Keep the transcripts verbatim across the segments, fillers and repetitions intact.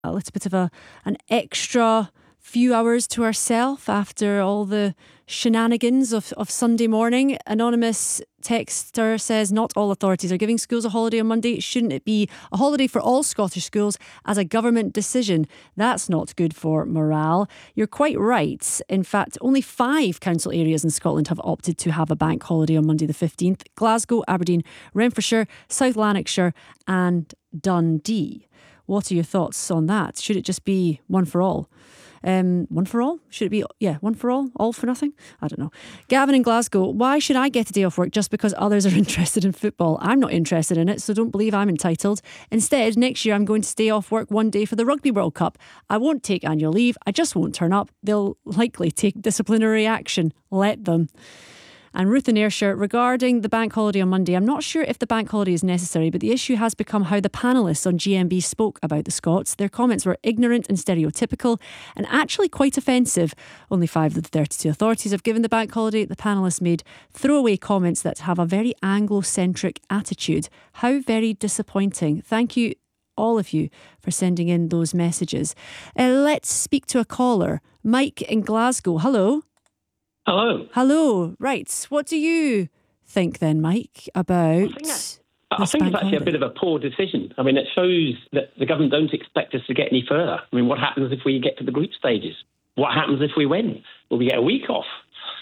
a little bit of a an extra few hours to ourselves after all the shenanigans of, of Sunday morning. Anonymous texter says, not all authorities are giving schools a holiday on Monday. Shouldn't it be a holiday for all Scottish schools as a government decision? That's not good for morale. You're quite right. In fact, only five council areas in Scotland have opted to have a bank holiday on Monday the fifteenth. Glasgow, Aberdeen, Renfrewshire, South Lanarkshire and Dundee. What are your thoughts on that? Should it just be one for all? Um, one for all? Should it be, yeah, one for all? All for nothing? I don't know. Gavin in Glasgow, why should I get a day off work just because others are interested in football? I'm not interested in it, so don't believe I'm entitled. Instead, next year I'm going to stay off work one day for the Rugby World Cup. I won't take annual leave. I just won't turn up. They'll likely take disciplinary action. Let them. And Ruth in Ayrshire, regarding the bank holiday on Monday, I'm not sure if the bank holiday is necessary, but the issue has become how the panellists on G M B spoke about the Scots. Their comments were ignorant and stereotypical and actually quite offensive. Only five of the thirty-two authorities have given the bank holiday. The panellists made throwaway comments that have a very Anglo-centric attitude. How very disappointing. Thank you, all of you, for sending in those messages. Uh, let's speak to a caller. Mike in Glasgow. Hello. Hello. Hello. Right. What do you think then, Mike, about I think, that, I think it's actually a bit of a poor decision. I mean, it shows that the government don't expect us to get any further. I mean, what happens if we get to the group stages? What happens if we win? Will we get a week off?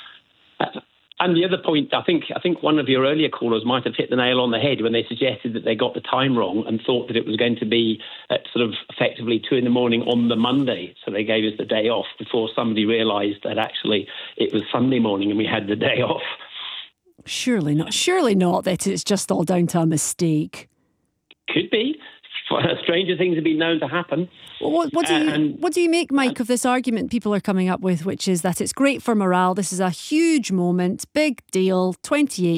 Uh, and the other point, I think I think one of your earlier callers might have hit the nail on the head when they suggested that they got the time wrong and thought that it was going to be at sort of effectively two in the morning on the Monday. So they gave us the day off before somebody realised that actually it was Sunday morning and we had the day off. Surely not. Surely not that it's just all down to a mistake. Could be. Stranger things have been known to happen. Well, what, what do you and, what do you make, Mike, of this argument people are coming up with, which is that it's great for morale? This is a huge moment, big deal, twenty-eight